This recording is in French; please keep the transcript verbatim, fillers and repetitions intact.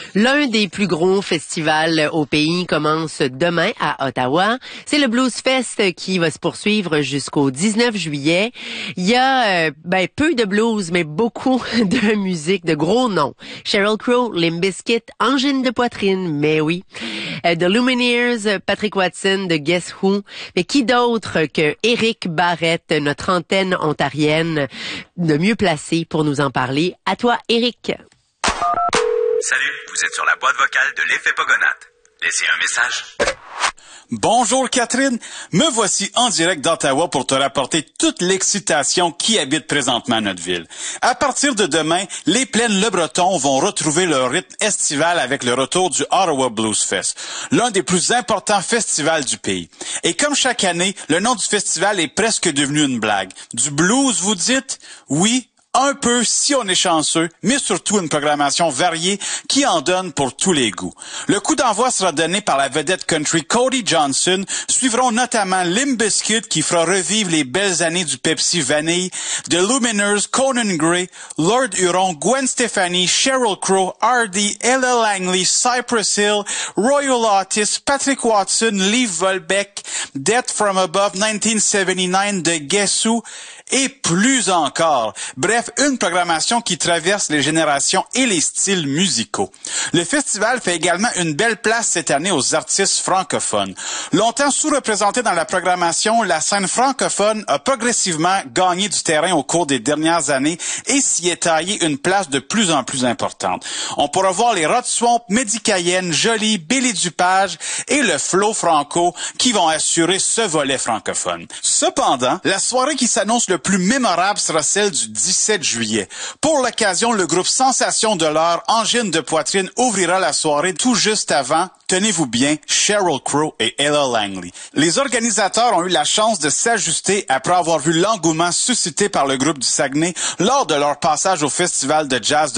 L'un des plus gros festivals au pays commence demain à Ottawa. C'est le Blues Fest qui va se poursuivre jusqu'au dix-neuf juillet. Il y a euh, ben, peu de blues, mais beaucoup de musique, de gros noms. Sheryl Crow, Limp Bizkit, Angine de poitrine, mais oui. Euh, The Lumineers, Patrick Watson de Guess Who. Mais qui d'autre que Éric Barrette, notre antenne ontarienne, de mieux placé pour nous en parler. À toi, Éric. Salut, vous êtes sur la boîte vocale de l'Effet Pogonate. Laissez un message. Bonjour Catherine, me voici en direct d'Ottawa pour te rapporter toute l'excitation qui habite présentement notre ville. À partir de demain, les plaines Le Breton vont retrouver leur rythme estival avec le retour du Ottawa Blues Fest, l'un des plus importants festivals du pays. Et comme chaque année, le nom du festival est presque devenu une blague. Du blues, vous dites? Oui. Un peu si on est chanceux, mais surtout une programmation variée qui en donne pour tous les goûts. Le coup d'envoi sera donné par la vedette country Cody Johnson. Suivront notamment Limp Bizkit qui fera revivre les belles années du Pepsi Vanille, The Lumineers, Conan Gray, Lord Huron, Gwen Stefani, Sheryl Crow, Hardy, Ella Langley, Cypress Hill, Royal Otis, Patrick Watson, Liv Volbeck, Death from Above nineteen seventy-nine de Guess Who, et plus encore. Bref, une programmation qui traverse les générations et les styles musicaux. Le festival fait également une belle place cette année aux artistes francophones. Longtemps sous-représenté dans la programmation, la scène francophone a progressivement gagné du terrain au cours des dernières années et s'y est taillé une place de plus en plus importante. On pourra voir les Rod Swamp, Mehdi Cayenne, Jolie, Billy Dupage et le Flo Franco qui vont assurer ce volet francophone. Cependant, la soirée qui s'annonce le plus mémorable sera celle du dix-sept juillet. Pour l'occasion, le groupe Sensation de l'heure, Angine de poitrine, ouvrira la soirée tout juste avant, tenez-vous bien, Sheryl Crow et Ella Langley. Les organisateurs ont eu la chance de s'ajuster après avoir vu l'engouement suscité par le groupe du Saguenay lors de leur passage au Festival de jazz de